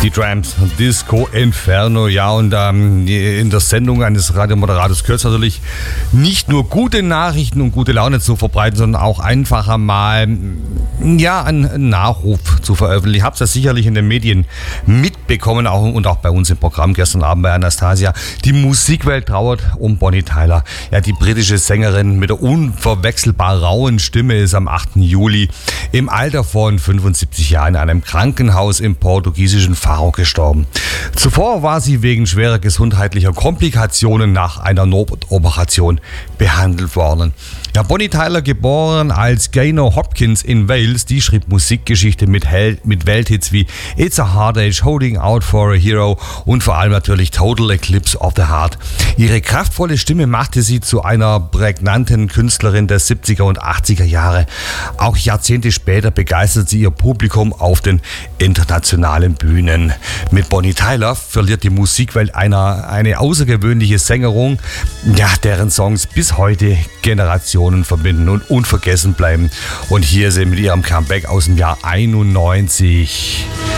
Die Drums, Disco Inferno, ja, und in der Sendung eines Radiomoderators gehört es natürlich nicht nur gute Nachrichten und gute Laune zu verbreiten, sondern auch einfach einmal einen Nachruf zu veröffentlichen. Ich habe es ja sicherlich in den Medien mitbekommen und auch bei uns im Programm gestern Abend bei Anastasia. Die Musikwelt trauert um Bonnie Tyler. Ja, die britische Sängerin mit der unverwechselbar rauen Stimme ist am 8. Juli im Alter von 75 Jahren in einem Krankenhaus im portugiesischen Faro gestorben. Zuvor war sie wegen schwerer gesundheitlicher Komplikationen nach einer Notoperation behandelt worden. Ja, Bonnie Tyler, geboren als Gaynor Hopkins in Wales, die schrieb Musikgeschichte mit Welthits wie It's a Hard Age, Holding Out for a Hero und vor allem natürlich Total Eclipse of the Heart. Ihre kraftvolle Stimme machte sie zu einer prägnanten Künstlerin der 70er und 80er Jahre. Auch Jahrzehnte später begeistert sie ihr Publikum auf den internationalen Bühnen. Mit Bonnie Tyler verliert die Musikwelt eine außergewöhnliche Sängerin, ja, deren Songs bis heute Generationen verbinden und unvergessen bleiben. Und hier sind mit ihrem Comeback aus dem Jahr 91.